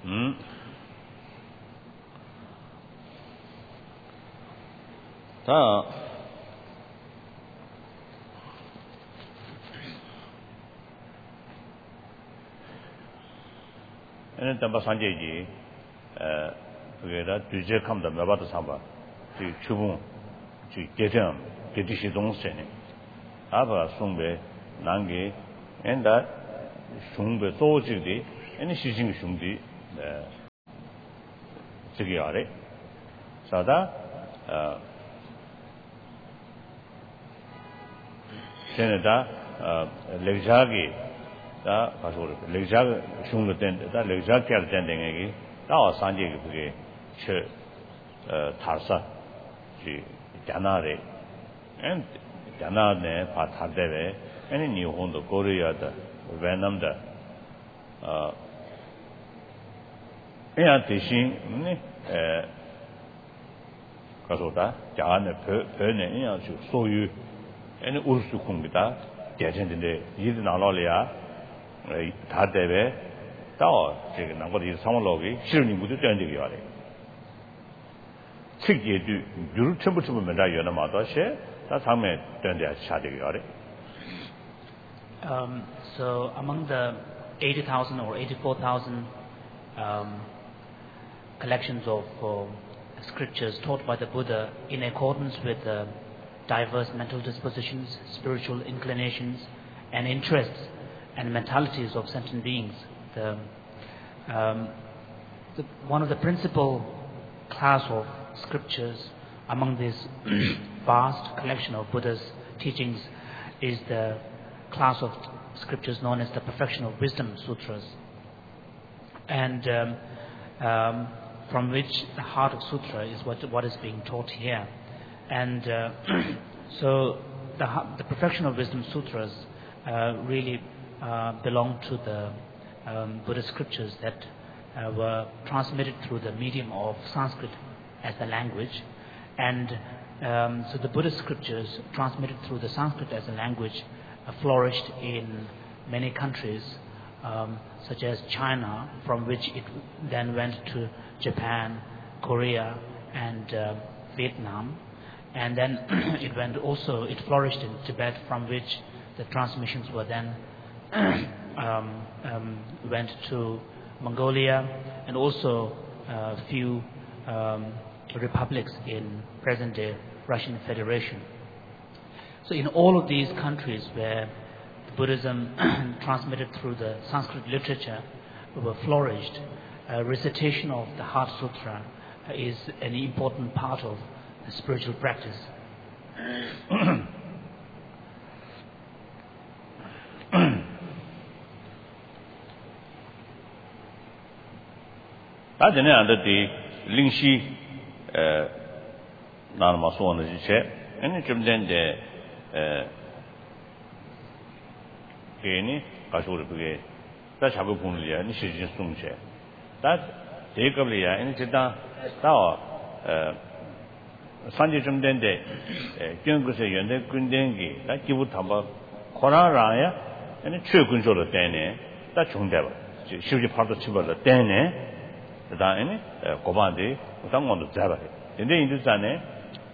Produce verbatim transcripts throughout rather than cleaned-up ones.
음. 자, 얘는 담바 산재지, 에, 그게다 뒤제 감다 몇바도 삼바, 지 주봉, 지 개정, 개지시 동세네. 아바 송배 난게, 엔다 송배 소지디, 애니 시신 송디, 네, 저기 아래. 자다, 어, 쟤네다, 어, 렉자기, 다 가서 렉자 흉을 땐다 렉자 깨를 땐댕이 다 산지게 그게 저 타사 지 자나레 엔 자나네 파타데베 애니 니혼도 코리아다 베트남다 어 에야 대신 네 가서다 자네 베네 에야 주 소유 애니 우르스 공기다 대전인데 이들 나라려야 다 대배 또 저기 나거리 상월로기 실은 무도 된적이 와래. 책계도 유를 전부 전부 맨다 연어 마다셰 다 상에 된데 차적이 와래. Um so among the eighty thousand or eighty-four thousand um collections of uh, scriptures taught by the Buddha in accordance with the diverse mental dispositions, spiritual inclinations and interests and mentalities of sentient beings. The, um, the, one of the principal class of scriptures among this vast collection of Buddha's teachings is the class of scriptures known as the Perfection of Wisdom Sutras, and um, um, from which the heart of Sutra is what, what is being taught here. And uh, so the, the Perfection of Wisdom Sutras uh, really Uh, belong to the um, Buddhist scriptures that uh, were transmitted through the medium of Sanskrit as the language, and um, so the Buddhist scriptures transmitted through the Sanskrit as a language uh, flourished in many countries, um, such as China, from which it then went to Japan, Korea, and uh, Vietnam, and then it went also it flourished in Tibet, from which the transmissions were then um, um, went to Mongolia and also a uh, few um, republics in present-day Russian Federation. So in all of these countries where Buddhism transmitted through the Sanskrit literature were flourished, uh, recitation of the Heart Sutra is an important part of the spiritual practice. 다 전에 안 됐디 링시 에 나는 마소는 지체 아니 좀 전에 에 괜히 가서를 그게 다 잡고 보는이야 아니 시진 송체 다 대급이야 아니 진짜 다어 산지 좀 된데 경국에서 연대 군den기 다 기부 담바 코로나라야 아니 최근적으로 되네 다 중대봐 시지 파도 치버도 되네 다음에 고반데 당원도 잡아요. 근데 인도산에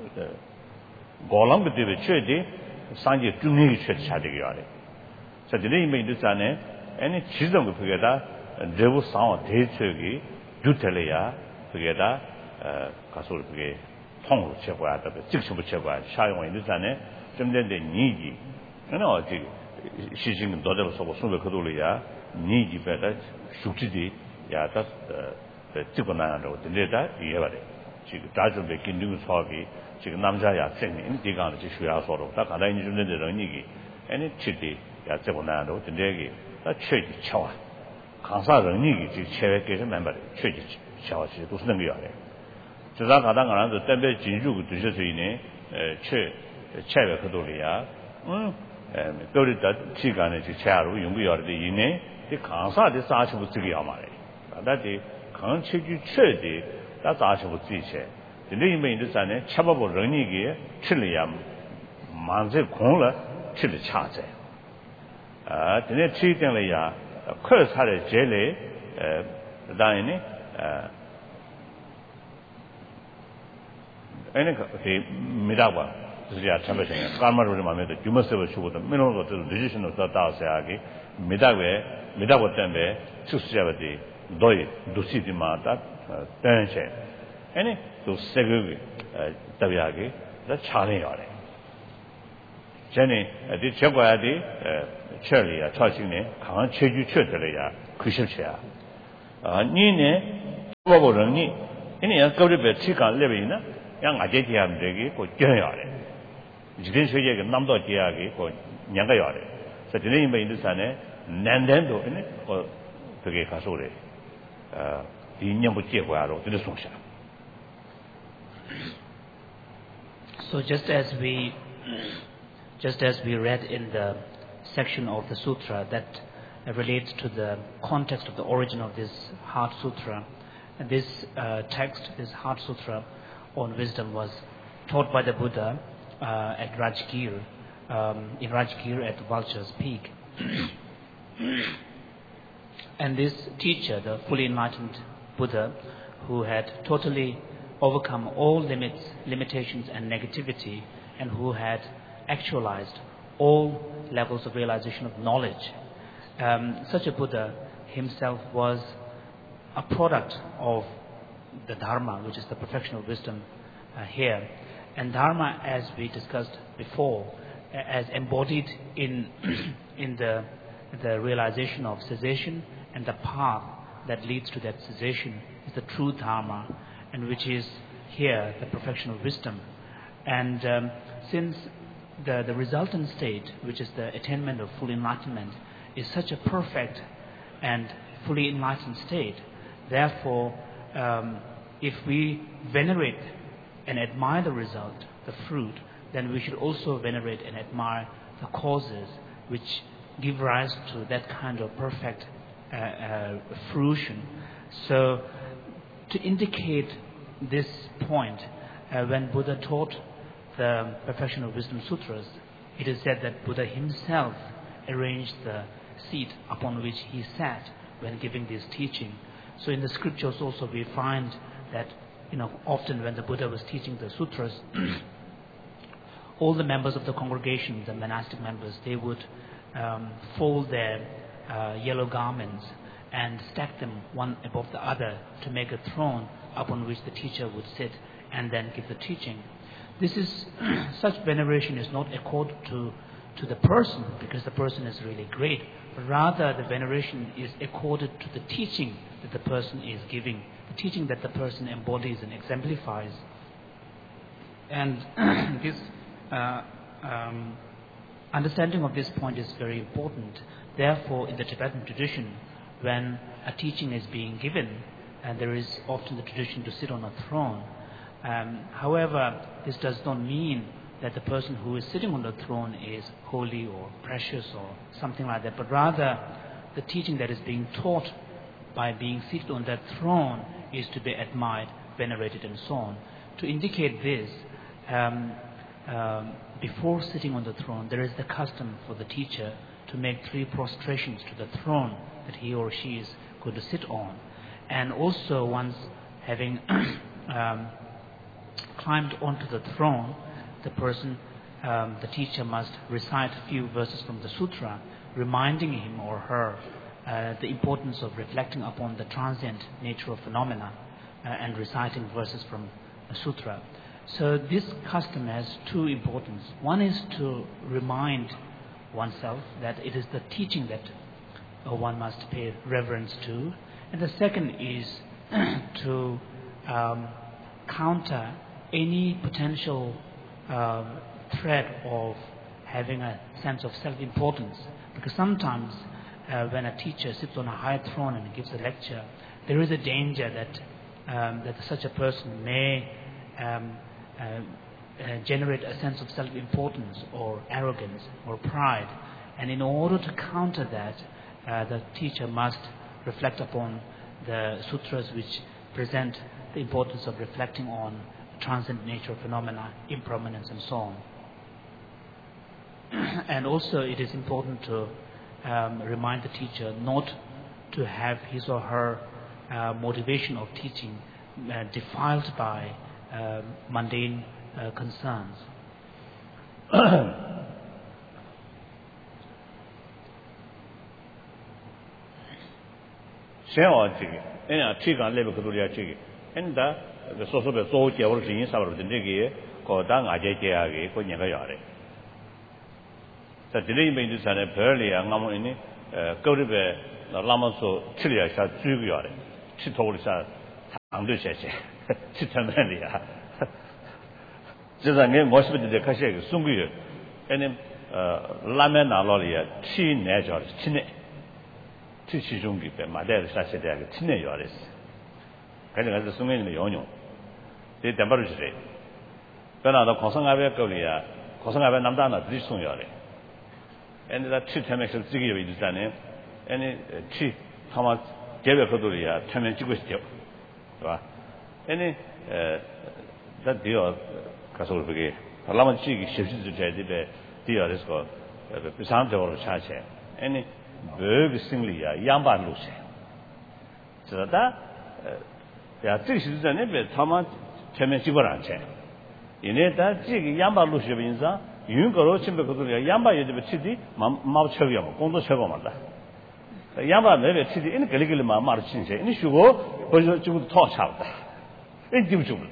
고랑 그때 최대 산지 중립이 최차되게 하래. 자, 근데 이 인도산에 아니 지정 그게다 레부 상황 대책이 주텔이야. 그게다 가서 그게 통으로 제거해야 돼. 직접 제거해야 사용 인도산에 좀 된데 니지. 그러나 어디 시진 도대로 서고 숨을 거둘이야. 니지 배다 숙지디 야다 지금 나는로 들려다 이해봐래. 지금 다좀에 긴중 수업이 지금 남자야 생긴 디가는 지需要서로 다 가다 있는 줄인데 런이기 아니 치디 야 지금 나는로 들려기 다 최지 차와 강사 런이기 지 체외께서 멤버래 최지 차와지 도 쓰는 거야. 저자 가다 가는데 때문에 진주고 드셔 있네 최 체외 그돌이야. 음 또리다 시간에 지 차로 연구해야 돼 이네 이 강사의 사실부 지기야 말이야. 다들 강체주 최대 다 자시부 지체 근데 이미 인도산에 차바보 런이기에 칠이야 만세 공了칠이 차제 아 근데 치등이야 커사의 제례 에 ဒါရင်ねအဲအဲ့ဒီမိတော့ပါဒီရထားမယ်ဆိုင်ကာမရိုမှာမဲ့ကျူမဆေဘချို့တော့မင်းတို့တော့ decision တော့တာဆရာကြီးမိတော့ပဲမိတော့တန်ပဲဆုစရပါသေးတော့ဒုစီဒီမှာတတန်းချေအဲ့ဒီသူစက်ကူတပြားကြီးလက်ချနေရတယ်ကျန်နေဒီချက်ကွာဒီချက်လေးရချောက်ချင်းနေခံချေကျူချက်တယ်လေရခုရှုချာအာညင်းနေဘောဘောတော့ညင်းအဲ့ဒီကကောက်ရပဲထိကလက်ပြီနော်양 아재지함 되게 고 껴야래. 지금 세계가 남도 지하게 고 냥가야래. 그래서 지네 뭐 인도산에 난단도 네 어 되게 가서래. 어 이년부 제과로 되는 송샤. So just as we just as we read in the section of the sutra that relates to the context of the origin of this Heart Sutra, this uh, text, this Heart Sutra on wisdom was taught by the Buddha uh, at Rajgir, um, in Rajgir at Vulture's Peak. And this teacher, the fully enlightened Buddha, who had totally overcome all limits, limitations and negativity, and who had actualized all levels of realization of knowledge, um, such a Buddha himself was a product of the Dharma, which is the perfection of wisdom uh, here. And Dharma, as we discussed before, uh, as embodied in in the the realization of cessation and the path that leads to that cessation, is the true Dharma, and which is here the perfection of wisdom. And um, since the the resultant state, which is the attainment of full enlightenment, is such a perfect and fully enlightened state, therefore, Um, if we venerate and admire the result, the fruit, then we should also venerate and admire the causes which give rise to that kind of perfect uh, uh, fruition. So, to indicate this point, uh, when Buddha taught the Perfection of Wisdom Sutras, it is said that Buddha himself arranged the seat upon which he sat when giving this teaching. So in the scriptures also we find that, you know, often when the Buddha was teaching the sutras, all the members of the congregation, the monastic members, they would um, fold their uh, yellow garments and stack them one above the other to make a throne upon which the teacher would sit and then give the teaching. This is such veneration is not accorded to to the person because the person is really great, but rather the veneration is accorded to the teaching that the person is giving, the teaching that the person embodies and exemplifies. And this uh, um, understanding of this point is very important. Therefore, in the Tibetan tradition, when a teaching is being given, and there is often the tradition to sit on a throne, um, however, this does not mean that the person who is sitting on the throne is holy or precious or something like that, but rather the teaching that is being taught by being seated on that throne is to be admired, venerated and so on. To indicate this, um, um, before sitting on the throne, there is the custom for the teacher to make three prostrations to the throne that he or she is going to sit on. And also once having um, climbed onto the throne, the person, um, the teacher must recite a few verses from the sutra, reminding him or her uh, the importance of reflecting upon the transient nature of phenomena uh, and reciting verses from the sutra. So this custom has two importance. One is to remind oneself that it is the teaching that uh, one must pay reverence to, and the second is to um, counter any potential Uh, threat of having a sense of self-importance, because sometimes uh, when a teacher sits on a high throne and gives a lecture, there is a danger that um, that such a person may um, uh, uh, generate a sense of self-importance or arrogance or pride, and in order to counter that, uh, the teacher must reflect upon the sutras which present the importance of reflecting on transient nature of phenomena, impermanence and so on. And also it is important to um, remind the teacher not to have his or her uh, motivation of teaching uh, defiled by uh, mundane uh, concerns. And the social so in some of the niggy, called down a J K A, go never yard. The delay made this an early and number in it, go to the Lamaso Chilia shall two yard. She told us, I'm the Chessie, Chitamandia. Just a name was with the Kashek, Sungu, and then Lamena Lolia, Chi Natural, Chine, Chichungi, my dad said, Chine Yoris. I think that's so many union. They temporary. Then the Kosanga Korea, Kosanga Namdana, this soon yard. And that two times of Ziggy is done, and Chi Thomas gave a Kodoria, ten minutes with you. Any that deal, Castle Brigade, a Lama Chig shifted to the deal is called the Pisante or Chache. Any very singly, Yamba Lucy. So that. Yeah, this is an epic Thomas Temesigoranche. In it, that Jig Yamba Lushabinza, Yungo Chimbakuria, Yamba University, Mount Chevium, Kondo Chevomada. Yamba never city in Caligula Marchin, and you go, but you would touch out. Individual.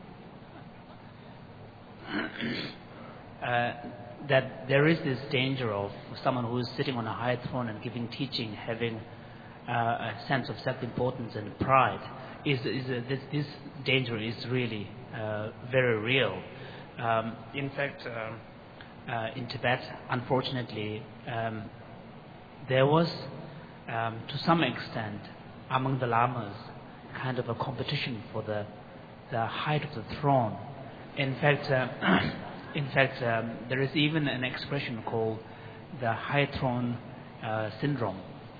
That there is this danger of someone who is sitting on a high throne and giving teaching, having uh, a sense of self-importance and pride. Is, is uh, this, this danger is really uh, very real. Um, in fact, uh, uh, in Tibet, unfortunately, um, there was, um, to some extent, among the lamas, kind of a competition for the the height of the throne. In fact, uh, in fact, um, there is even an expression called the high throne uh, syndrome.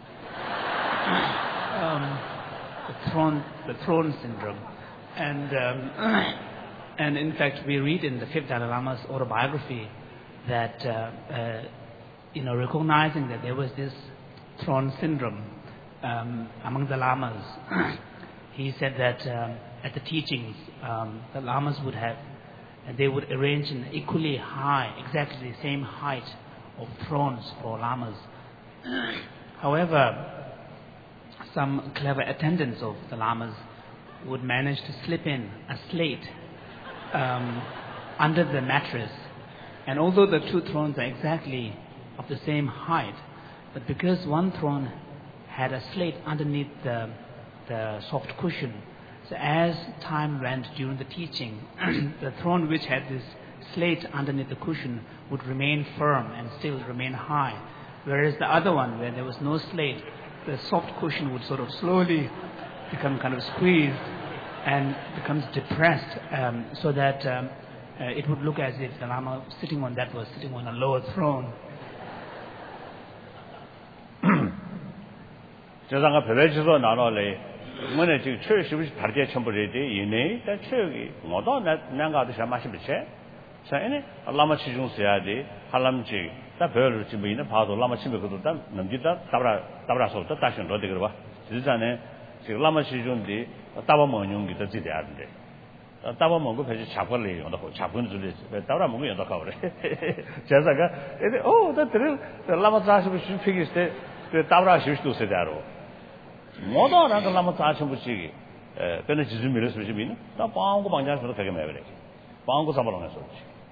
um, The throne, the throne syndrome, and um, and in fact, we read in the fifth Dalai Lama's autobiography that uh, uh, you know, recognizing that there was this throne syndrome um, among the lamas, he said that um, at the teachings, um, the lamas would have, and they would arrange an equally high, exactly the same height of thrones for lamas. However, some clever attendants of the lamas would manage to slip in a slate um, under the mattress. And although the two thrones are exactly of the same height, but because one throne had a slate underneath the, the soft cushion, so as time went during the teaching, the throne which had this slate underneath the cushion would remain firm and still remain high, whereas the other one, where there was no slate, the soft cushion would sort of slowly become kind of squeezed and becomes depressed, um, so that um, uh, it would look as if the Lama sitting on that was sitting on a lower throne. 저상가 별에서 나눠래 뭐네 지금 최시비 발제 첨부래데 이네 다 최기 뭐도 난가도 샤마시비체 자에네 알라마 치중스야데 할람지 다 별을 지금 있는 봐도 라마 치면도 다 넘기다 따라 따라서도 다시 넣어 되거 봐 지자네 지금 라마 치중디 따바 먹는 게 되지 않는데 따바 먹고 배지 잡을래 용도 잡은 줄이 따라 먹는 용도 가버려 제가가 에데 어다 들을 라마 자시비 슈피기스테 그 따라 슈스도 세다로 모두 나가 라마 자시 부치기 에 근데 지금 미래서 지금 나 방고 방자서도 되게 매버려 방고 잡으러 해서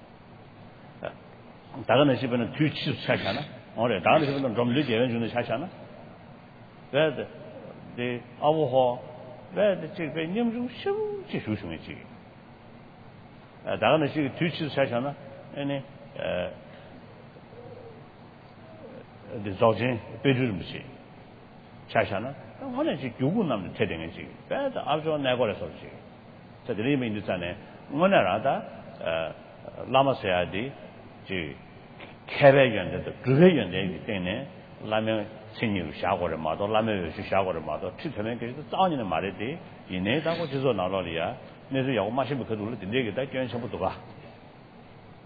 다른 집에는 뒤치수 차잖아. 어래 다른 집에는 좀 늦게 연주는 차잖아. 그래도 네 아부호 왜这个 님중 심지 조심해지. 아 다른 집에 뒤치수 차잖아. 아니 에 그 조진 배주름지 차잖아. 원래 지 요구 남는 대등이지. 그래도 아주 내거래서지. 저들이 민주산에 원래라다 어 라마세야디 지 개배연데도 그배연데 때문에 라면 신유 샤고를 마도 라면 유 샤고를 마도 추천에 그래서 싸우는 말이지 이내다고 지서 나로리야 내서 요 마시면 그들을 되게다 견성부터 가.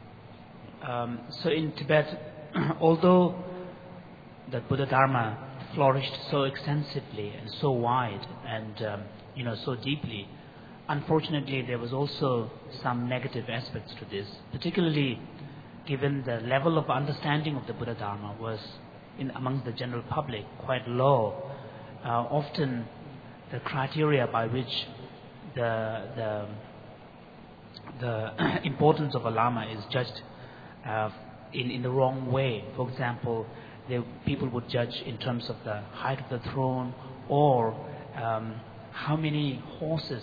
Um so in Tibet, although the Buddha Dharma flourished so extensively and so wide and um, you know so deeply. Unfortunately, there was also some negative aspects to this, particularly given the level of understanding of the Buddha Dharma was in among the general public quite low. Uh, often the criteria by which the the the importance of a Lama is judged uh, in in the wrong way. For example, the people would judge in terms of the height of the throne or um, how many horses